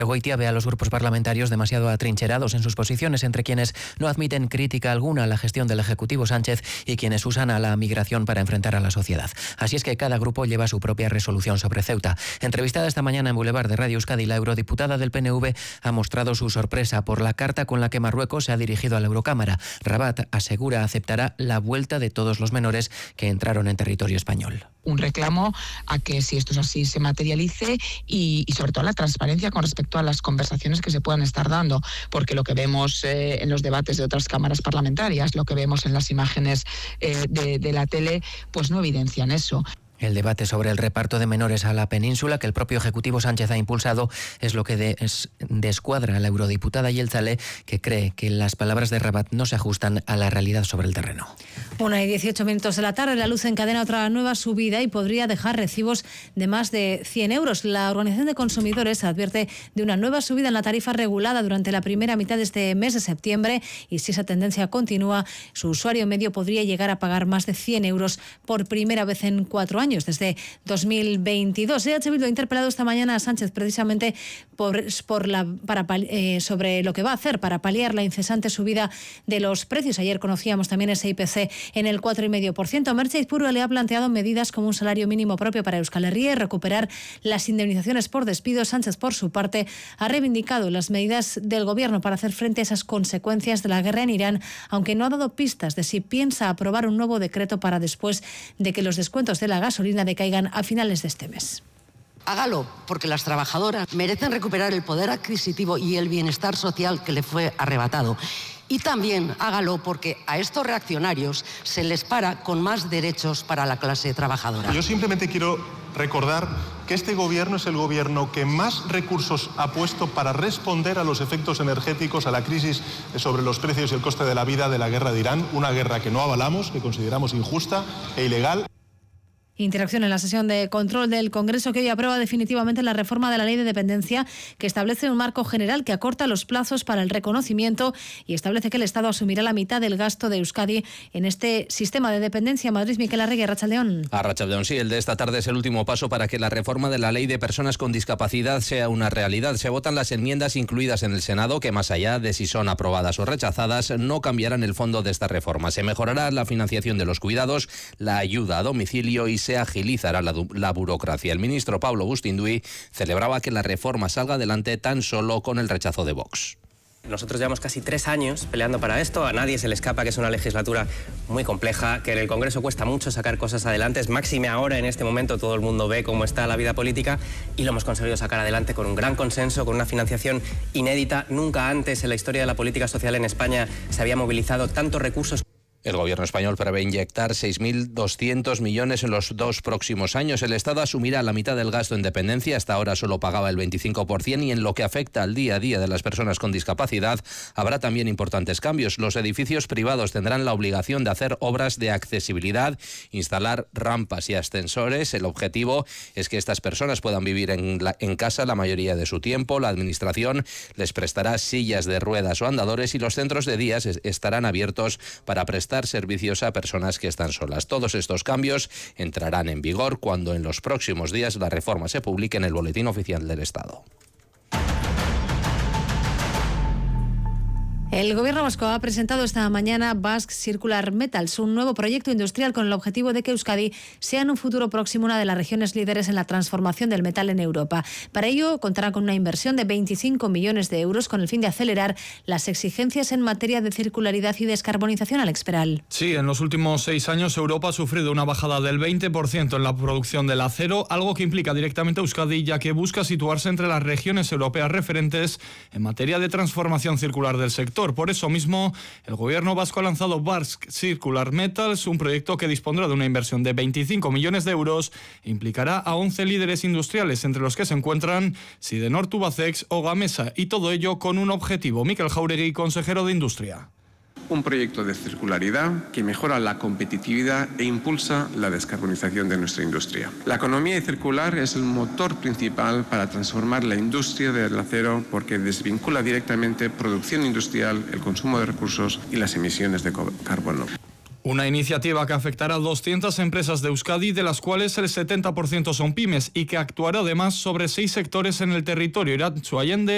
Goitia ve a los grupos parlamentarios demasiado atrincherados en sus posiciones, entre quienes no admiten crítica alguna a la gestión del Ejecutivo Sánchez y quienes usan a la migración para enfrentar a la sociedad. Así es que cada grupo lleva su propia resolución sobre Ceuta. Entrevistada esta mañana en Boulevard de Radio Euskadi, la eurodiputada del PNV ha mostrado su sorpresa por la carta con la que Marruecos se ha dirigido a la Eurocámara. Rabat asegura aceptará la vuelta de todos los menores que entraron en territorio español. Un reclamo a que, si esto es así, se materialice y sobre todo la transparencia con respecto a las conversaciones que se puedan estar dando, porque lo que vemos en los debates de otras cámaras parlamentarias, lo que vemos en las imágenes de la tele, pues no evidencian eso. El debate sobre el reparto de menores a la península, que el propio Ejecutivo Sánchez ha impulsado, es lo que descuadra a la eurodiputada Yelzale, que cree que las palabras de Rabat no se ajustan a la realidad sobre el terreno. 1:18 de la tarde, la luz encadena otra nueva subida y podría dejar recibos de más de 100 euros. La Organización de Consumidores advierte de una nueva subida en la tarifa regulada durante la primera mitad de este mes de septiembre, y si esa tendencia continúa, su usuario medio podría llegar a pagar más de 100 euros por primera vez en 4 años. Desde 2022. EH Bildu ha interpelado esta mañana a Sánchez precisamente sobre lo que va a hacer para paliar la incesante subida de los precios. Ayer conocíamos también ese IPC en el 4,5%. Merche Izpuru le ha planteado medidas como un salario mínimo propio para Euskal Herria y recuperar las indemnizaciones por despido. Sánchez, por su parte, ha reivindicado las medidas del Gobierno para hacer frente a esas consecuencias de la guerra en Irán, aunque no ha dado pistas de si piensa aprobar un nuevo decreto para después de que los descuentos de la gasolina decaigan a finales de este mes. Hágalo, porque las trabajadoras merecen recuperar el poder adquisitivo y el bienestar social que le fue arrebatado. Y también hágalo porque a estos reaccionarios se les para con más derechos para la clase trabajadora. Yo simplemente quiero recordar que este gobierno es el gobierno que más recursos ha puesto para responder a los efectos energéticos, a la crisis sobre los precios y el coste de la vida de la guerra de Irán, una guerra que no avalamos, que consideramos injusta e ilegal. Interacción en la sesión de control del Congreso, que hoy aprueba definitivamente la reforma de la Ley de Dependencia, que establece un marco general que acorta los plazos para el reconocimiento y establece que el Estado asumirá la mitad del gasto de Euskadi en este sistema de dependencia. Madrid, Miquel Arregui, Arratsaldeón. Arratsaldeón, sí, el de esta tarde es el último paso para que la reforma de la Ley de Personas con Discapacidad sea una realidad. Se votan las enmiendas incluidas en el Senado, que más allá de si son aprobadas o rechazadas, no cambiarán el fondo de esta reforma. Se mejorará la financiación de los cuidados, la ayuda a domicilio y se agilizará la burocracia. El ministro Pablo Bustinduy celebraba que la reforma salga adelante tan solo con el rechazo de Vox. Nosotros llevamos casi 3 años peleando para esto. A nadie se le escapa que es una legislatura muy compleja, que en el Congreso cuesta mucho sacar cosas adelante. Es máxime ahora, en este momento, todo el mundo ve cómo está la vida política y lo hemos conseguido sacar adelante con un gran consenso, con una financiación inédita. Nunca antes en la historia de la política social en España se había movilizado tantos recursos. El gobierno español prevé inyectar 6.200 millones en los 2 próximos años. El Estado asumirá la mitad del gasto en dependencia. Hasta ahora solo pagaba el 25%, y en lo que afecta al día a día de las personas con discapacidad habrá también importantes cambios. Los edificios privados tendrán la obligación de hacer obras de accesibilidad, instalar rampas y ascensores. El objetivo es que estas personas puedan vivir en casa la mayoría de su tiempo. La Administración les prestará sillas de ruedas o andadores y los centros de día estarán abiertos para prestar servicios a personas que están solas. Todos estos cambios entrarán en vigor cuando en los próximos días la reforma se publique en el Boletín Oficial del Estado. El Gobierno vasco ha presentado esta mañana Basque Circular Metals, un nuevo proyecto industrial con el objetivo de que Euskadi sea en un futuro próximo una de las regiones líderes en la transformación del metal en Europa. Para ello contará con una inversión de 25 millones de euros con el fin de acelerar las exigencias en materia de circularidad y descarbonización. Alex Peral. Sí, en los últimos 6 años Europa ha sufrido una bajada del 20% en la producción del acero, algo que implica directamente a Euskadi, ya que busca situarse entre las regiones europeas referentes en materia de transformación circular del sector. Por eso mismo, el Gobierno vasco ha lanzado Basque Circular Metals, un proyecto que dispondrá de una inversión de 25 millones de euros e implicará a 11 líderes industriales, entre los que se encuentran Sidenor Tubacex o Gamesa, y todo ello con un objetivo. Mikel Jauregui, consejero de Industria. Un proyecto de circularidad que mejora la competitividad e impulsa la descarbonización de nuestra industria. La economía circular es el motor principal para transformar la industria del acero, porque desvincula directamente producción industrial, el consumo de recursos y las emisiones de carbono. Una iniciativa que afectará a 200 empresas de Euskadi, de las cuales el 70% son pymes, y que actuará además sobre 6 sectores en el territorio: Irantzu, Allende,